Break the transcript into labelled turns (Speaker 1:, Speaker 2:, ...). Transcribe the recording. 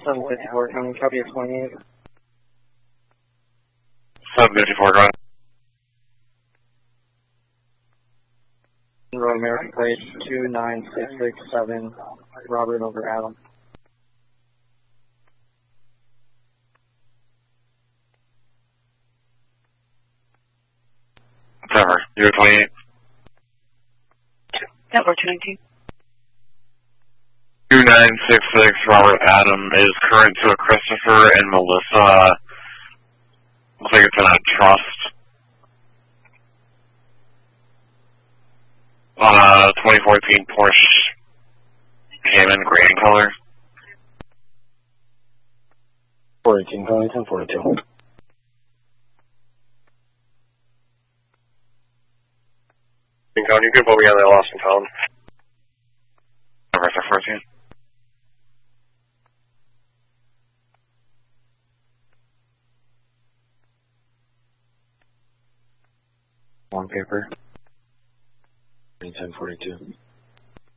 Speaker 1: 754, coming, copy of 28.
Speaker 2: 754, go ahead.
Speaker 1: Road American plate 29667, Robert over Adam.
Speaker 2: Trevor, 028.
Speaker 3: Network 219.
Speaker 2: 2966 Robert Adam is current to a Christopher and Melissa. Looks like it's in a trust. 2014 Porsche Cayman, gray in color.
Speaker 1: 418, calling 1042.
Speaker 4: You can put me on the lost and found.
Speaker 2: Number 14.
Speaker 1: On paper. 1042.